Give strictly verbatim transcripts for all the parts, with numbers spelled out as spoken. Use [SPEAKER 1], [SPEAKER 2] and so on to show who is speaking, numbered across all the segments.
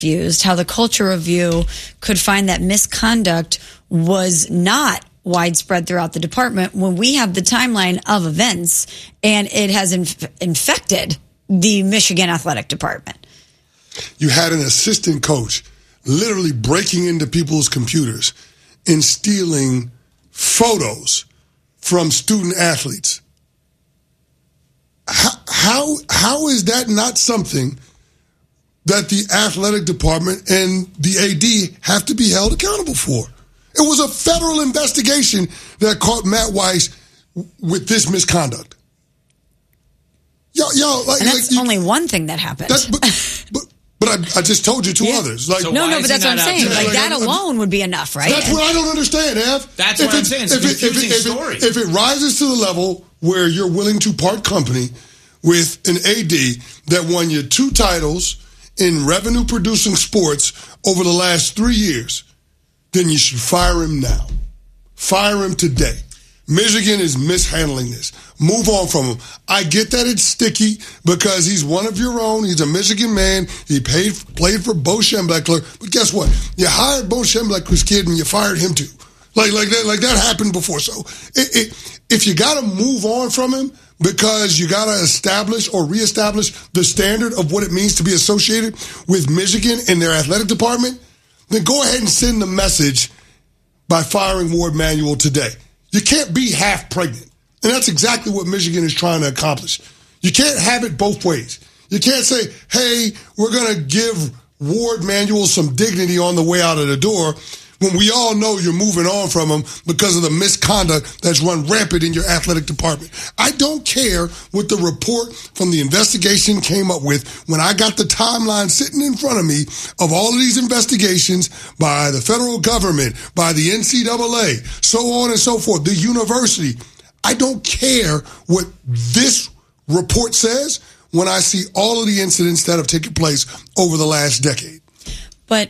[SPEAKER 1] used, how the culture review could find that misconduct was not widespread throughout the department when we have the timeline of events and it has inf- infected the Michigan athletic department.
[SPEAKER 2] You had an assistant coach literally breaking into people's computers and stealing photos from student athletes. How, how, how is that not something that the athletic department and the A D have to be held accountable for? It was a federal investigation that caught Matt Weiss with this misconduct. Yo, yo, like,
[SPEAKER 1] and that's
[SPEAKER 2] like you,
[SPEAKER 1] only one thing that happened.
[SPEAKER 2] That, but, but, but I, I just told you two yeah. others. Like,
[SPEAKER 3] so
[SPEAKER 1] no, no, but that's what I'm saying. Like, like that alone would be enough, right?
[SPEAKER 2] That's what I don't understand, Ev.
[SPEAKER 3] That's
[SPEAKER 2] if
[SPEAKER 3] what
[SPEAKER 2] it,
[SPEAKER 3] I'm saying. It's
[SPEAKER 2] if
[SPEAKER 3] a
[SPEAKER 2] it,
[SPEAKER 3] confusing
[SPEAKER 2] if it,
[SPEAKER 3] story.
[SPEAKER 2] If it, if it rises to the level where you're willing to part company with an A D that won you two titles in revenue-producing sports over the last three years, then you should fire him now. Fire him today. Michigan is mishandling this. Move on from him. I get that it's sticky because he's one of your own. He's a Michigan man. He paid, played for Bo Schembechler. But guess what? You hired Bo Schembechler's kid and you fired him too. Like, like that, like that happened before. So it, it, if you got to move on from him because you got to establish or reestablish the standard of what it means to be associated with Michigan and their athletic department, then go ahead and send the message by firing Ward Manuel today. You can't be half pregnant. And that's exactly what Michigan is trying to accomplish. You can't have it both ways. You can't say, hey, we're going to give Ward Manuel some dignity on the way out of the door when we all know you're moving on from him because of the misconduct that's run rampant in your athletic department. I don't care what the report from the investigation came up with when I got the timeline sitting in front of me of all of these investigations by the federal government, by the N C double A, so on and so forth, the university. I don't care what this report says when I see all of the incidents that have taken place over the last decade.
[SPEAKER 1] But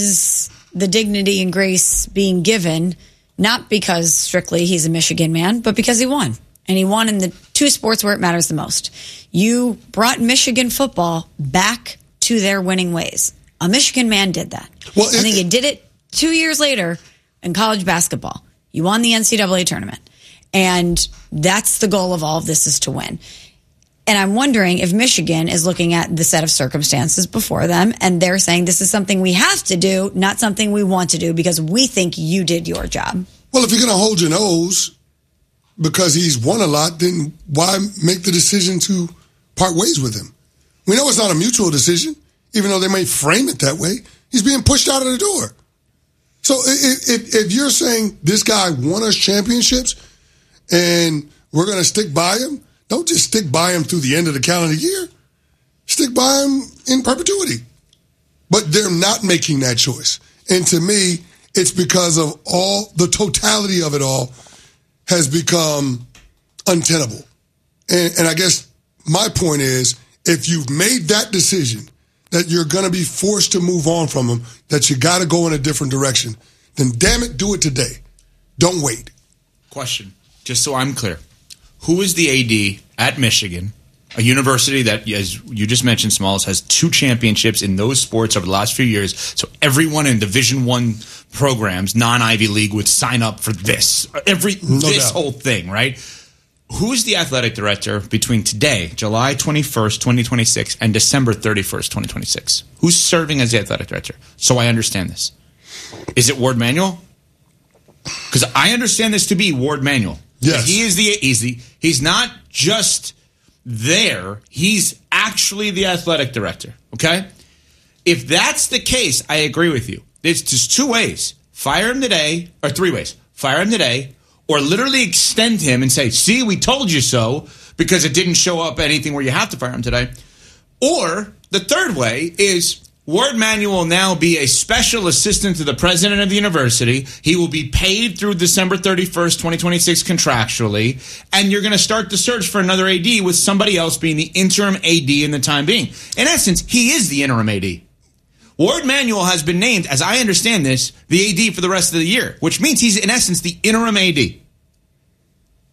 [SPEAKER 1] is the dignity and grace being given not because strictly he's a Michigan man, but because he won? And he won in the two sports where it matters the most. You brought Michigan football back to their winning ways. A Michigan man did that. Well, I think he did it two years later in college basketball. You won the N C double A tournament. And that's the goal of all of this, is to win. And I'm wondering if Michigan is looking at the set of circumstances before them and they're saying this is something we have to do, not something we want to do because we think you did your job.
[SPEAKER 2] Well, if you're going to hold your nose because he's won a lot, then why make the decision to part ways with him? We know it's not a mutual decision, even though they may frame it that way. He's being pushed out of the door. So if, if, if you're saying this guy won us championships and we're going to stick by him, don't just stick by him through the end of the calendar year. Stick by him in perpetuity. But they're not making that choice. And to me, it's because of all, the totality of it all has become untenable. And, and I guess my point is, if you've made that decision that you're going to be forced to move on from him, that you got to go in a different direction, then damn it, do it today. Don't wait.
[SPEAKER 3] Question, just so I'm clear. Who is the A D at Michigan, a university that, as you just mentioned, Smalls, has two championships in those sports over the last few years, so everyone in Division One programs, non-Ivy League, would sign up for this, every no this doubt. whole thing, right? Who is the athletic director between today, July twenty-first, twenty twenty-six, and December thirty-first, twenty twenty-six? Who's serving as the athletic director? So I understand this. Is it Ward Manuel? Because I understand this to be Ward Manuel.
[SPEAKER 2] Yes.
[SPEAKER 3] He is the he's the he's not just there, he's actually the athletic director, okay? If that's the case, I agree with you. There's just two ways. Fire him today, or three ways. Fire him today, or literally extend him and say, see, we told you so, because it didn't show up anything where you have to fire him today. Or the third way is Ward Manuel will now be a special assistant to the president of the university. He will be paid through December thirty-first, twenty twenty-six contractually, and you're going to start the search for another A D with somebody else being the interim A D in the time being. In essence, he is the interim A D. Ward Manuel has been named, as I understand this, the A D for the rest of the year, which means he's, in essence, the interim A D. I,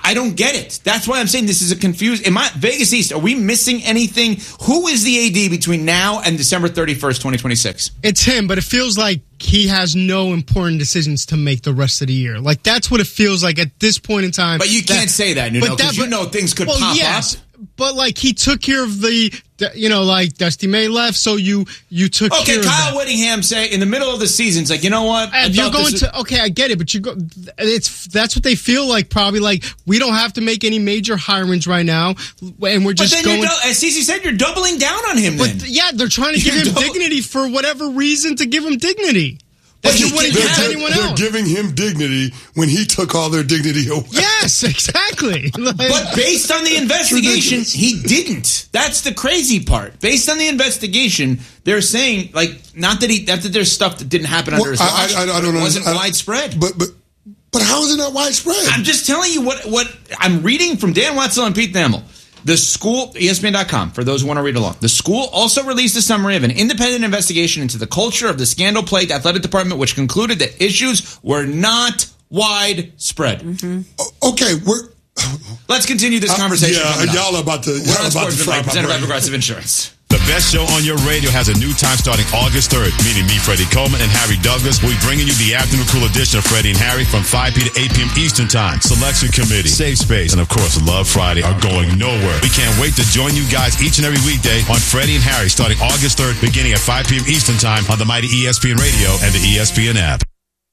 [SPEAKER 3] I don't get it. That's why I'm saying this is a confused. Am I Vegas East? Are we missing anything? Who is the A D between now and December thirty-first, twenty twenty-six?
[SPEAKER 4] It's him, but it feels like he has no important decisions to make the rest of the year. Like, that's what it feels like at this point in time.
[SPEAKER 3] But you
[SPEAKER 4] that,
[SPEAKER 3] can't say that, Nuno, because you know things could
[SPEAKER 4] well,
[SPEAKER 3] pop
[SPEAKER 4] yes,
[SPEAKER 3] up.
[SPEAKER 4] But, like, he took care of the, you know, like, Dusty May left, so you you took
[SPEAKER 3] okay,
[SPEAKER 4] care of
[SPEAKER 3] Kyle
[SPEAKER 4] that.
[SPEAKER 3] Whittingham say in the middle of the season, it's like, you know what?
[SPEAKER 4] And you're going to, okay, I get it, but you go, it's that's what they feel like, probably. Like, we don't have to make any major hirings right now, and we're just
[SPEAKER 3] but then
[SPEAKER 4] going.
[SPEAKER 3] You're du- as Cece said, you're doubling down on him
[SPEAKER 4] But,
[SPEAKER 3] then.
[SPEAKER 4] yeah, they're trying to give
[SPEAKER 3] You're
[SPEAKER 4] him
[SPEAKER 3] dou-
[SPEAKER 4] dignity for whatever reason to give him dignity. That you wouldn't
[SPEAKER 2] they're,
[SPEAKER 4] give to
[SPEAKER 2] they're,
[SPEAKER 4] anyone
[SPEAKER 2] they're
[SPEAKER 4] else.
[SPEAKER 2] giving him dignity when he took all their dignity away.
[SPEAKER 4] Yes, exactly. Like,
[SPEAKER 3] But based on the investigation, he didn't. That's the crazy part. Based on the investigation, they're saying, like, not that he, not that there's stuff that didn't happen under
[SPEAKER 2] Well,
[SPEAKER 3] his
[SPEAKER 2] I-
[SPEAKER 3] watch.
[SPEAKER 2] I- I don't
[SPEAKER 3] it wasn't
[SPEAKER 2] know. I-
[SPEAKER 3] widespread.
[SPEAKER 2] But but but how is it not widespread?
[SPEAKER 3] I'm just telling you what what I'm reading from Dan Wetzel and Pete Thamel. The school, E S P N dot com, for those who want to read along. The school also released a summary of an independent investigation into the culture of the scandal-plagued athletic department, which concluded that issues were not widespread.
[SPEAKER 2] Mm-hmm. Okay, we're.
[SPEAKER 3] Let's continue this conversation.
[SPEAKER 2] Uh, yeah, y'all are about to.
[SPEAKER 3] We're
[SPEAKER 2] Y'all
[SPEAKER 3] on
[SPEAKER 2] about to
[SPEAKER 3] Sportsman
[SPEAKER 2] fry
[SPEAKER 3] Mike,
[SPEAKER 2] my
[SPEAKER 3] presented by
[SPEAKER 2] brain.
[SPEAKER 3] Progressive Insurance.
[SPEAKER 5] The best show on your radio has a new time starting August third, meaning me, Freddie Coleman, and Harry Douglas will be bringing you the afternoon cool edition of Freddie and Harry from five p.m. to eight p.m. Eastern Time. Selection Committee, Safe Space, and of course Love Friday are going nowhere. We can't wait to join you guys each and every weekday on Freddie and Harry starting August third, beginning at five p.m. Eastern Time on the mighty E S P N Radio and the E S P N app.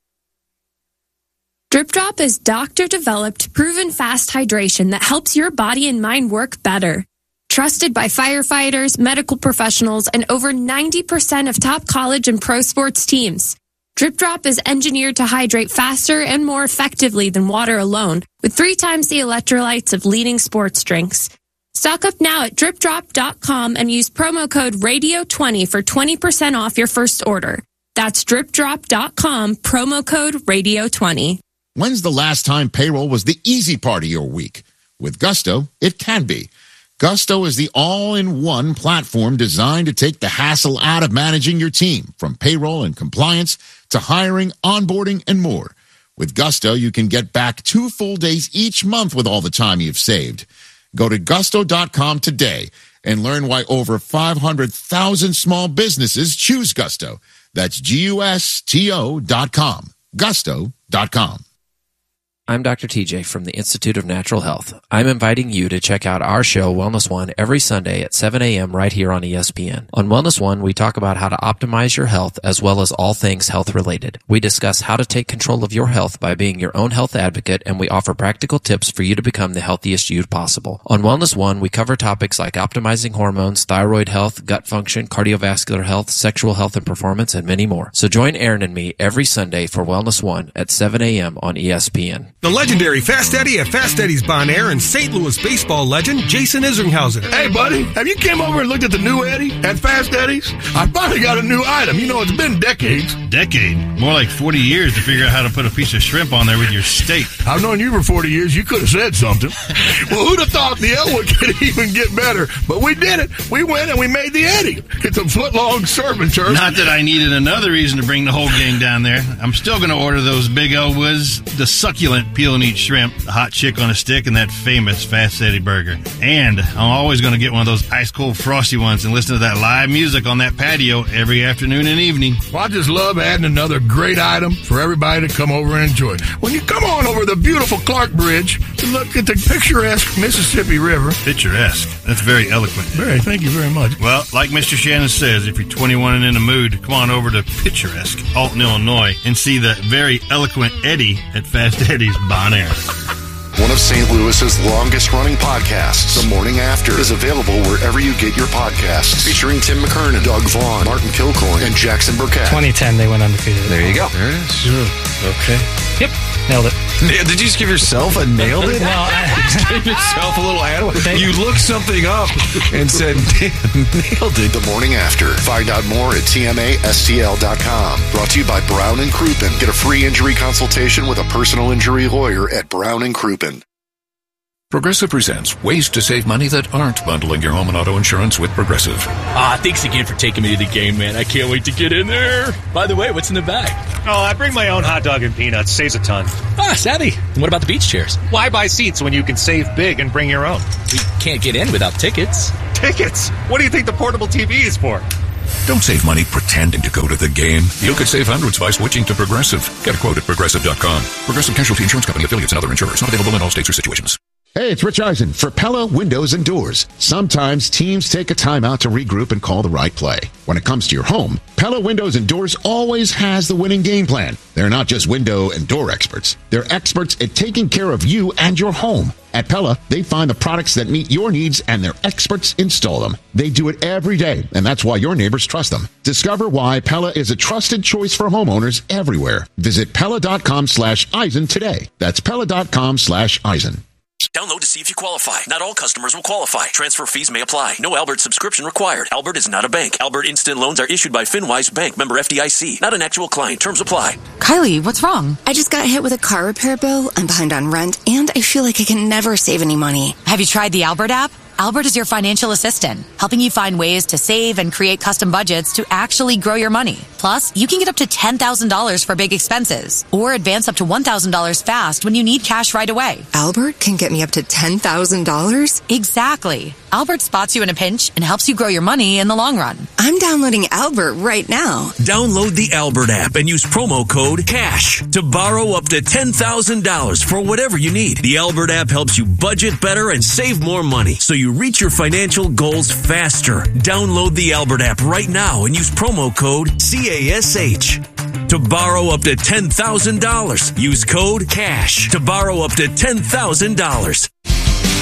[SPEAKER 6] Drip Drop is doctor-developed, proven fast hydration that helps your body and mind work better. Trusted by firefighters, medical professionals, and over ninety percent of top college and pro sports teams. Drip Drop is engineered to hydrate faster and more effectively than water alone, with three times the electrolytes of leading sports drinks. Stock up now at drip drop dot com and use promo code radio twenty for twenty percent off your first order. That's drip drop dot com, promo code radio twenty.
[SPEAKER 7] When's the last time payroll was the easy part of your week? With Gusto, it can be. Gusto is the all-in-one platform designed to take the hassle out of managing your team, from payroll and compliance to hiring, onboarding, and more. With Gusto, you can get back two full days each month with all the time you've saved. Go to gusto dot com today and learn why over five hundred thousand small businesses choose Gusto. That's G U S T O dot com. gusto dot com.
[SPEAKER 8] I'm Doctor T J from the Institute of Natural Health. I'm inviting you to check out our show, Wellness One, every Sunday at seven a.m. right here on E S P N. On Wellness One, we talk about how to optimize your health as well as all things health related. We discuss how to take control of your health by being your own health advocate, and we offer practical tips for you to become the healthiest you possible. On Wellness One, we cover topics like optimizing hormones, thyroid health, gut function, cardiovascular health, sexual health and performance, and many more. So join Aaron and me every Sunday for Wellness One at seven a.m. on E S P N.
[SPEAKER 9] The legendary Fast Eddie at Fast Eddie's Bon Air and Saint Louis baseball legend Jason Isringhausen.
[SPEAKER 10] Hey, buddy, have you came over and looked at the new Eddie at Fast Eddie's? I finally got a new item. You know, it's been decades.
[SPEAKER 11] Decade? More like forty years to figure out how to put a piece of shrimp on there with your steak.
[SPEAKER 10] I've known you for forty years. You could have said something. Well, who'd have thought the Elwood could even get better? But we did it. We went and we made the Eddie. It's a foot-long serving turkey.
[SPEAKER 11] Not that I needed another reason to bring the whole gang down there. I'm still going to order those Big Elwoods, the succulent peel and eat shrimp, the hot chick on a stick, and that famous Fast Eddie burger. And I'm always going to get one of those ice-cold frosty ones and listen to that live music on that patio every afternoon and evening.
[SPEAKER 10] Well, I just love adding another great item for everybody to come over and enjoy. When you come on over the beautiful Clark Bridge to look at the picturesque Mississippi River.
[SPEAKER 11] Picturesque. That's very eloquent.
[SPEAKER 10] Very, thank you very much.
[SPEAKER 11] Well, like Mister Shannon says, if you're twenty-one and in the mood, come on over to picturesque Alton, Illinois, and see the very eloquent Eddie at Fast Eddie's Bon Air.
[SPEAKER 12] One of Saint Louis's longest-running podcasts, The Morning After, is available wherever you get your podcasts. Featuring Tim McKernan, Doug Vaughn, Martin Kilcoyne, and Jackson Burkett.
[SPEAKER 13] twenty ten, they went undefeated.
[SPEAKER 14] There you go. There it is.
[SPEAKER 13] Yeah.
[SPEAKER 14] Okay.
[SPEAKER 13] Yep. Nailed it.
[SPEAKER 14] Did you just give yourself a nailed it?
[SPEAKER 13] Well, I
[SPEAKER 14] just gave yourself a little ad. You looked something up and said, nailed it.
[SPEAKER 12] The Morning After. Find out more at T M A S T L dot com. Brought to you by Brown and Crouppen. Get a free injury consultation with a personal injury lawyer at Brown and Crouppen.
[SPEAKER 15] Progressive presents ways to save money that aren't bundling your home and auto insurance with Progressive.
[SPEAKER 16] Ah, thanks again for taking me to the game, man. I can't wait to get in there. By the way, what's in the bag?
[SPEAKER 13] Oh, I bring my own hot dog and peanuts. Saves a ton.
[SPEAKER 16] Ah, savvy. And what about the beach chairs?
[SPEAKER 13] Why buy seats when you can save big and bring your own?
[SPEAKER 16] We can't get in without tickets.
[SPEAKER 13] Tickets? What do you think the portable T V is for?
[SPEAKER 15] Don't save money pretending to go to the game. You could save hundreds by switching to Progressive. Get a quote at Progressive dot com. Progressive Casualty Insurance Company, affiliates, and other insurers. Not available in all states or situations.
[SPEAKER 7] Hey, it's Rich Eisen for Pella Windows and Doors. Sometimes teams take a time out to regroup and call the right play. When it comes to your home, Pella Windows and Doors always has the winning game plan. They're not just window and door experts. They're experts at taking care of you and your home. At Pella, they find the products that meet your needs and their experts install them. They do it every day, and that's why your neighbors trust them. Discover why Pella is a trusted choice for homeowners everywhere. Visit Pella.com slash Eisen today. That's Pella.com slash Eisen.
[SPEAKER 17] Download to see if you qualify. Not all customers will qualify. Transfer fees may apply. No Albert subscription required. Albert is not a bank. Albert Instant Loans are issued by FinWise Bank, member F D I C. Not an actual client. Terms apply.
[SPEAKER 18] Kylie, what's wrong? I just got hit with a car repair bill. I'm behind on rent, and I feel like I can never save any money.
[SPEAKER 19] Have you tried the Albert app? Albert is your financial assistant, helping you find ways to save and create custom budgets to actually grow your money. Plus, you can get up to ten thousand dollars for big expenses or advance up to one thousand dollars fast when you need cash right away.
[SPEAKER 18] Albert can get me up to ten thousand dollars?
[SPEAKER 19] Exactly. Albert spots you in a pinch and helps you grow your money in the long run.
[SPEAKER 18] I'm downloading Albert right now.
[SPEAKER 20] Download the Albert app and use promo code CASH to borrow up to ten thousand dollars for whatever you need. The Albert app helps you budget better and save more money so you reach your financial goals faster. Download the Albert app right now and use promo code C A S H to borrow up to ten thousand dollars. Use code CASH to borrow up to ten thousand dollars.